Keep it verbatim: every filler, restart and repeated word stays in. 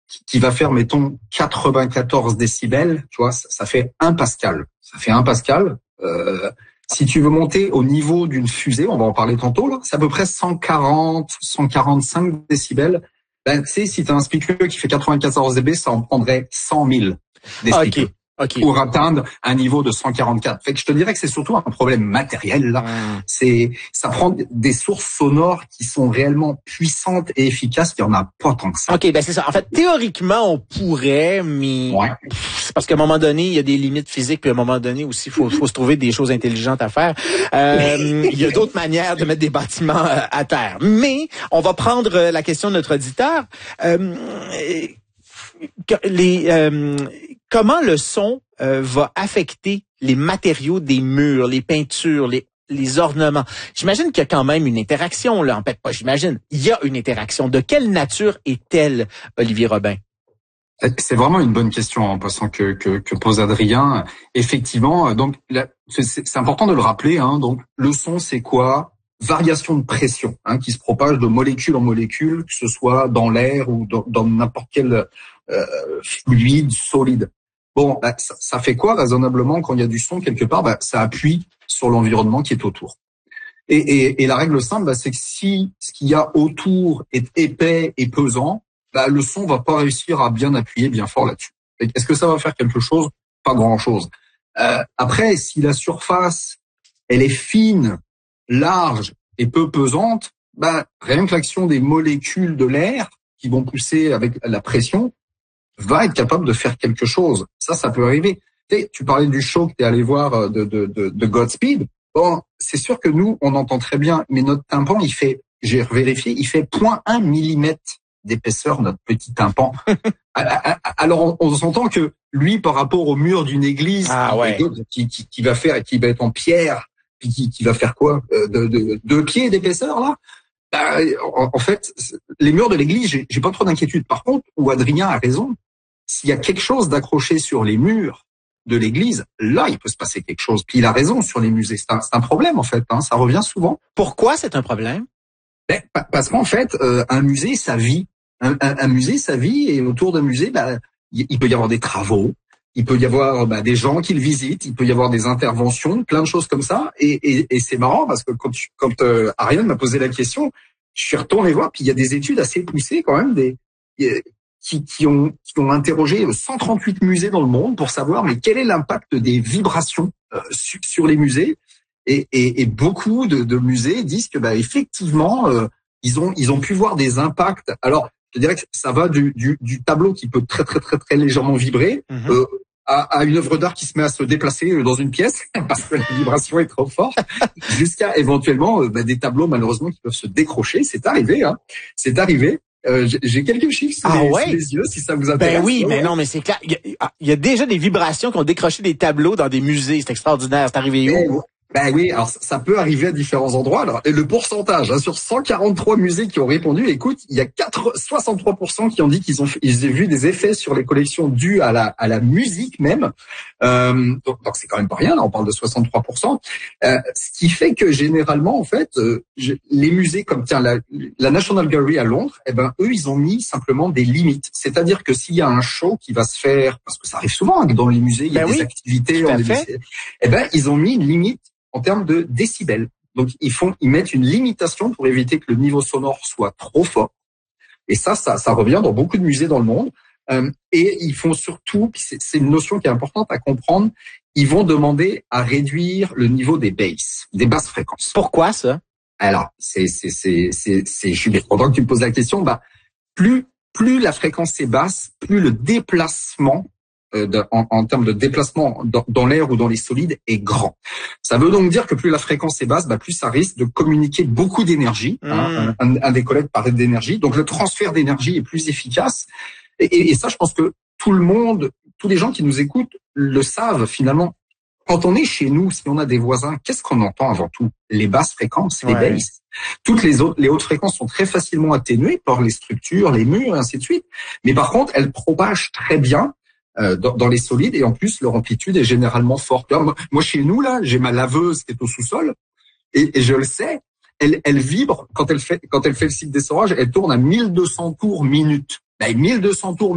qui, qui va faire, mettons, quatre-vingt-quatorze décibels, tu vois, ça, ça fait un pascal. Ça fait un pascal. Euh, si tu veux monter au niveau d'une fusée, on va en parler tantôt, là, c'est à peu près cent quarante, cent quarante-cinq décibels. Ben, tu sais, si tu as un speaker qui fait quatre-vingt-quatorze décibels, ça en prendrait cent mille des ah, speakers. Okay. Okay. Pour atteindre un niveau de cent quarante-quatre. Fait que je te dirais que c'est surtout un problème matériel, là. Mmh. C'est, ça prend des sources sonores qui sont réellement puissantes et efficaces. Il y en a pas tant que ça. OK, ben c'est ça. En fait, théoriquement, on pourrait, mais ouais. c'est parce qu'à un moment donné, il y a des limites physiques, puis à un moment donné aussi, il faut, faut se trouver des choses intelligentes à faire. Euh, il y a d'autres manières de mettre des bâtiments à terre. Mais on va prendre la question de notre auditeur. Euh, les... Euh, Comment le son euh, va affecter les matériaux des murs, les peintures, les, les ornements? J'imagine qu'il y a quand même une interaction, là. En fait, pas j'imagine. Il y a une interaction. De quelle nature est-elle, Olivier Robin? C'est vraiment une bonne question en passant que, que, que pose Adrien. Effectivement, donc c'est important de le rappeler. Hein, donc le son, c'est quoi? Variation de pression, hein, qui se propage de molécule en molécule, que ce soit dans l'air ou dans, dans n'importe quel euh, fluide solide. Bon, bah, ça, ça fait quoi raisonnablement quand il y a du son quelque part? Bah, ça appuie sur l'environnement qui est autour. Et, et, et la règle simple, bah, c'est que si ce qu'il y a autour est épais et pesant, bah, le son va pas réussir à bien appuyer bien fort là-dessus. Est-ce que ça va faire quelque chose? Pas grand-chose. Euh, après, si la surface elle est fine, large et peu pesante, bah, rien que l'action des molécules de l'air qui vont pousser avec la pression va être capable de faire quelque chose. Ça, ça peut arriver. Tu sais, tu parlais du show que tu es allé voir de, de, de, de Godspeed. Bon, c'est sûr que nous, on entend très bien, mais notre tympan, il fait, j'ai vérifié, il fait zéro virgule un millimètre d'épaisseur, notre petit tympan. Alors, on, on s'entend que lui, par rapport au mur d'une église, ah, ouais. qui, qui, qui va faire, qui va être en pierre, puis qui, qui va faire quoi, de, de, deux pieds d'épaisseur, là? Bah, en, en fait, les murs de l'église, j'ai, j'ai pas trop d'inquiétude. Par contre, où Adrien a raison, s'il y a quelque chose d'accroché sur les murs de l'église, là, il peut se passer quelque chose. Puis il a raison sur les musées. C'est un, c'est un problème, en fait. Hein, ça revient souvent. Pourquoi c'est un problème? Ben, parce qu'en fait, euh, un musée, ça vit. Un, un, un musée, ça vit. Et autour d'un musée, ben, il peut y avoir des travaux. Il peut y avoir ben, des gens qui le visitent. Il peut y avoir des interventions, plein de choses comme ça. Et, et, et c'est marrant parce que quand, tu, quand euh, Ariane m'a posé la question, je suis retourné voir. Puis il y a des études assez poussées quand même, des Qui, qui ont qui ont interrogé cent trente-huit musées dans le monde pour savoir mais quel est l'impact des vibrations euh, sur, sur les musées et, et, et beaucoup de, de musées disent que bah effectivement euh, ils ont ils ont pu voir des impacts. Alors je dirais que ça va du du, du tableau qui peut très très très très légèrement vibrer mm-hmm. euh, à, à une œuvre d'art qui se met à se déplacer dans une pièce parce que la vibration est trop forte, jusqu'à éventuellement euh, bah, des tableaux malheureusement qui peuvent se décrocher. C'est arrivé, hein, c'est arrivé. Euh, j'ai quelques chiffres sous, ah les, ouais? sous les yeux, si ça vous intéresse. Ben oui, ouais, mais ouais. non, mais c'est clair. Il y, a, il y a déjà des vibrations qui ont décroché des tableaux dans des musées. C'est extraordinaire. C'est arrivé où? Ben, ben oui, alors ça peut arriver à différents endroits. Alors, et le pourcentage, hein, sur cent quarante-trois musées qui ont répondu, écoute, il y a quatre, soixante-trois pour cent qui ont dit qu'ils ont, ils ont vu des effets sur les collections dus à la, à la musique même. Euh, donc, donc c'est quand même pas rien. Là, on parle de soixante-trois pour cent. Euh, ce qui fait que généralement, en fait, euh, je, les musées comme tiens la, la National Gallery à Londres, eh ben eux, ils ont mis simplement des limites. C'est-à-dire que s'il y a un show qui va se faire, parce que ça arrive souvent hein, dans les musées, il y a ben des oui, activités, on est, eh ben ils ont mis une limite en termes de décibels. Donc, ils font, ils mettent une limitation pour éviter que le niveau sonore soit trop fort. Et ça, ça, ça revient dans beaucoup de musées dans le monde. Euh, et ils font surtout, c'est, c'est une notion qui est importante à comprendre, ils vont demander à réduire le niveau des basses, des basses fréquences. Pourquoi ça? Alors, c'est, c'est, c'est, c'est, c'est, je suis bien content que tu me poses la question. Bah, plus, plus la fréquence est basse, plus le déplacement Euh, de, en, en termes de déplacement dans, dans l'air ou dans les solides est grand. Ça veut donc dire que plus la fréquence est basse, bah plus ça risque de communiquer beaucoup d'énergie. Mmh. Hein, un, un des collègues parlait d'énergie, donc le transfert d'énergie est plus efficace. Et, et, et ça, je pense que tout le monde, tous les gens qui nous écoutent le savent finalement. Quand on est chez nous, si on a des voisins, qu'est-ce qu'on entend avant tout? Les basses fréquences, les ouais. basses. Toutes les autres, les hautes fréquences sont très facilement atténuées par les structures, les murs, et ainsi de suite. Mais par contre, elles propagent très bien Dans, dans les solides et en plus leur amplitude est généralement forte. Moi, moi chez nous là, j'ai ma laveuse qui est au sous-sol et, et je le sais, elle, elle vibre quand elle fait quand elle fait le cycle d'essorage, elle tourne à mille deux cents tours minute. Ben, mille deux cents tours